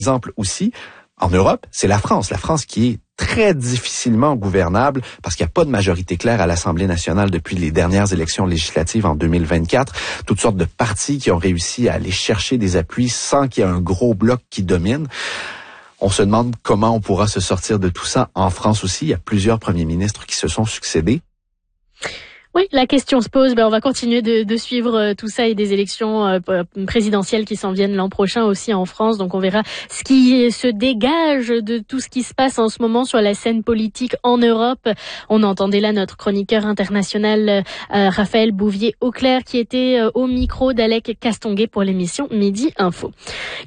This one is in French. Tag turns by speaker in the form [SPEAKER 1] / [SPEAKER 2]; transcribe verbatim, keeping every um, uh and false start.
[SPEAKER 1] Exemple aussi, en Europe, c'est la France. La France qui est très difficilement gouvernable parce qu'il n'y a pas de majorité claire à l'Assemblée nationale depuis les dernières élections législatives en deux mille vingt-quatre. Toutes sortes de partis qui ont réussi à aller chercher des appuis sans qu'il y ait un gros bloc qui domine. On se demande comment on pourra se sortir de tout ça en France aussi. Il y a plusieurs premiers ministres qui se sont succédés.
[SPEAKER 2] Oui, la question se pose. Ben, on va continuer de, de suivre euh, tout ça et des élections euh, présidentielles qui s'en viennent l'an prochain aussi en France. Donc on verra ce qui se dégage de tout ce qui se passe en ce moment sur la scène politique en Europe. On entendait là notre chroniqueur international euh, Raphaël Bouvier-Auclair qui était euh, au micro d'Alec Castonguay pour l'émission Midi Info.